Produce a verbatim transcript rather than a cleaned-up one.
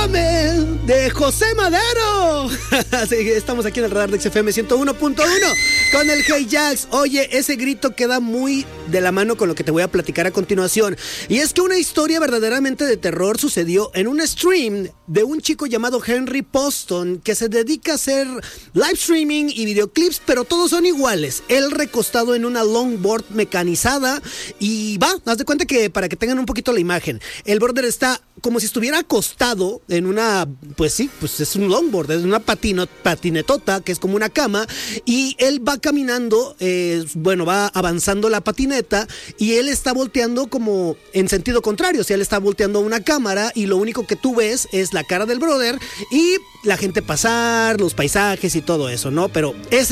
Llévame de José Madero. Sí, estamos aquí en el radar de X F M ciento uno punto uno con el Hey Jax. Oye, ese grito queda muy de la mano con lo que te voy a platicar a continuación. Y es que una historia verdaderamente de terror sucedió en un stream de un chico llamado Henry Poston, que se dedica a hacer live streaming y videoclips, pero todos son iguales. Él recostado en una longboard mecanizada y va, haz de cuenta que para que tengan un poquito la imagen, el brother está como si estuviera acostado en una, pues sí, pues es un longboard, es una patino, patinetota que es como una cama, y él va caminando, eh, bueno, va avanzando la patineta y él está volteando como en sentido contrario, o sea, él está volteando a una cámara y lo único que tú ves es la cara del brother y la gente pasar, los paisajes y todo eso, ¿no? Pero ese